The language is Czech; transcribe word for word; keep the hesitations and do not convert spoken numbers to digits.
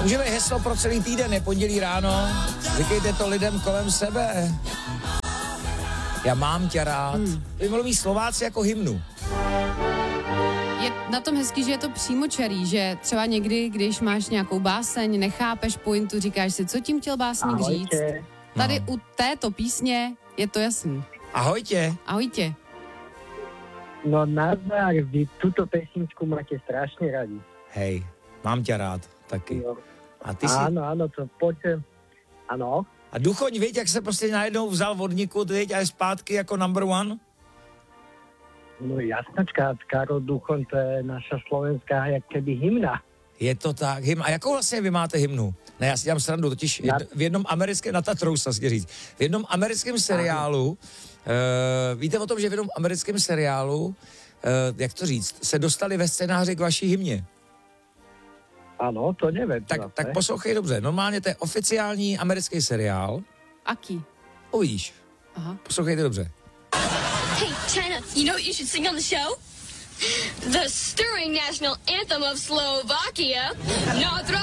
Můžeme heslo pro celý týden, je pondělí ráno. Říkejte to lidem kolem sebe. Já mám tě rád. Hmm. To by mluví Slováci jako hymnu. Je na tom hezký, že je to přímočarý, že třeba někdy, když máš nějakou báseň, nechápeš pointu, říkáš si, co tím chtěl básník říct. Tady no. U této písně je to jasný. Ahoj tě. Ahoj tě. No nazdar, vy tuto pesničku máte strašně rádi. Hej, mám tě rád taky. Jo. A ty si... Áno, áno, to poďte. Áno. A Duchoň, viď, jak se prostě najednou vzal vodníku, viď, a je zpátky jako number one? No jasnačka, Karol Duchoň, to je naša slovenská jak keby hymna. Je to tak, hymna. A jakou vlastně vy máte hymnu? Ne, já si dělám srandu, totiž jed, v jednom americkém, na Tatrou se říct, v jednom americkém seriálu, uh, víte o tom, že v jednom americkém seriálu, uh, jak to říct, se dostali ve scénáři k vaší hymně? Ano, to nevím. Tak, tak poslouchej dobře, normálně to je oficiální americký seriál. Aký? Uvidíš. Aha. Poslouchejte dobře. Hey, China, you know what you should sing on the show? The stirring national anthem of Slovakia, Notre